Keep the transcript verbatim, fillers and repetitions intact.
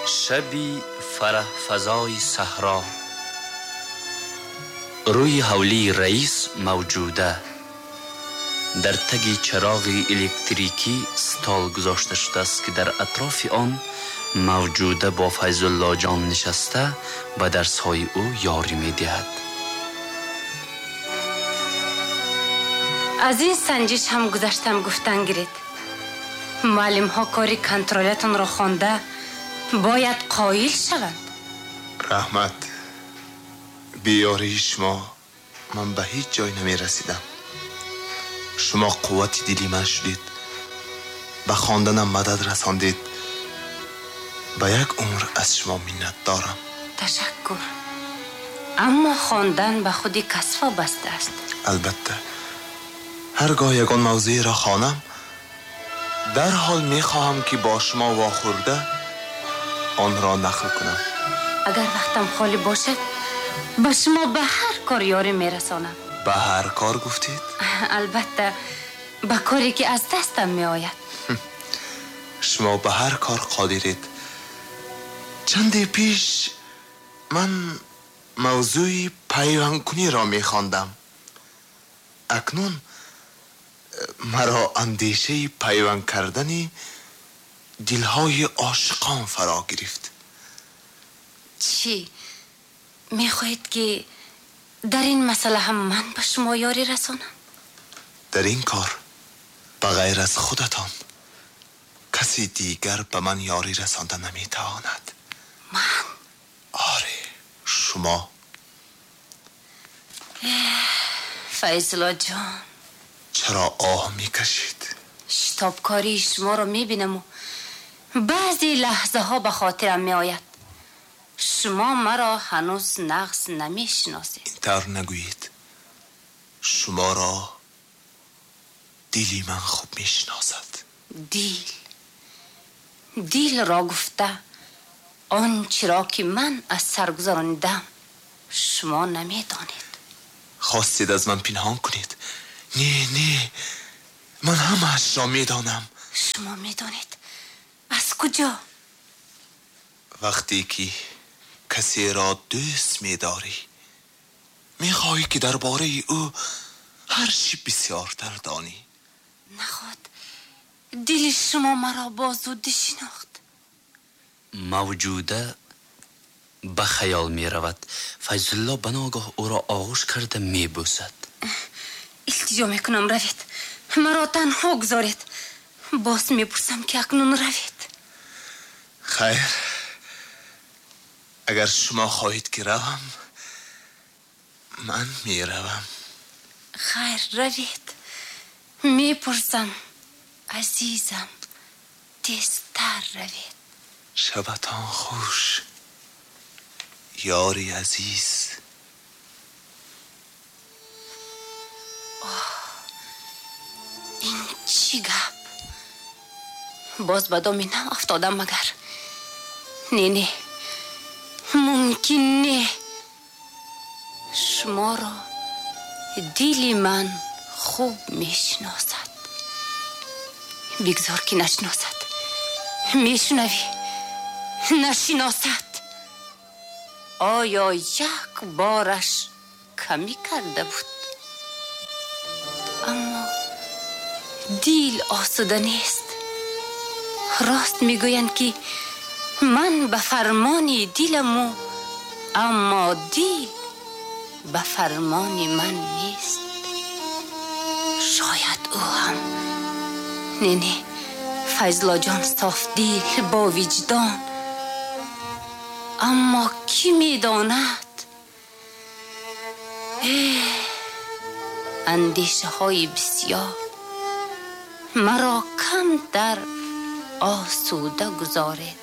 شبی فرح فضای صحرا، روی حولی رئیس موجوده، در تگ چراغ الکتریکی ستال گذاشته شده است که در اطراف آن موجوده با فیض الله جان نشسته به درس‌های او یاری می‌دهد. از این سنجش هم گذشتم گفتن گرید. معلم ها کاری کنترلتون را خوانده باید قایل شوند. رحمت، بیاری شما من به هیچ جای نمی رسیدم. شما قوت دلی من شدید، به خواندنم مدد رساندید. به یک عمر از شما منت دارم. تشکر. اما خواندن به خودی کسفا بسته است. البته هرگاه یکان موضوعی را خوانم در حال می خواهم که با شما واخورده آن را نقل کنم. اگر وقتم خالی باشد به شما به هر کار یاری می رسانم. به هر کار گفتید؟ البته به کاری که از دستم می آید. شما به هر کار قادرید. چندی پیش من موضوعی پیوند کنی را می خواندم. اکنون مرا اندیشه پیوند کردنی دلهای عاشقان فرا گرفت. چی؟ می خواهید که در این مسئله هم من به شما یاری رسانم؟ در این کار بغیر از خودتان کسی دیگر به من یاری رسانده نمی تواند. من؟ آره، شما. فیض الله جان، چرا آه می کشید؟ شتابکاری شما رو می بینم و بعضی لحظه ها به خاطرم می آید. شما مرا هنوز نقص نمی شناسید. اینطور نگویید. شما را دیلی من خوب می شناسد. دیل دیل را گفته آن چرا که من از سر گذراندم شما نمی دانید. خواستید از من پنهان کنید. نه نه، من همه‌اش را می دانم. شما می دانید؟ از کجا؟ وقتی که کسی را دوست می داری می خواهی که درباره او هر چی بسیارتر دانی. نخواد دل شما مرا با زودی شناخت. موجوده به خیال می رود فیض الله بناگاه او را آغوش کرده می بوسد. التجا می کنم روید، مرا تنها گذارید. باز می پرسم که اکنون روید. خیر، اگر شما خواهید که روم من می روم. خیر روید. می پرسم عزیزم، تیزتر روید. شبتان خوش یاری عزیز. این چی گپ؟ باز به دامی نه افتادم مگر؟ نه نه، ممکن نه. شما را دل من خوب میشناسد. بگذار که نشناسد. میشنوی؟ نشناسد. آیا یک بارش کمی کرده بود؟ اما دیل آسوده نیست. راست میگویند که من به فرمان دیلمو، اما دیل به فرمان من نیست. شاید او هم. نه نه، فیض الله جان صاف دیل با وجدان. اما کی میداند؟ اندیشه های بسیار مرا کم در آسوده گذارید.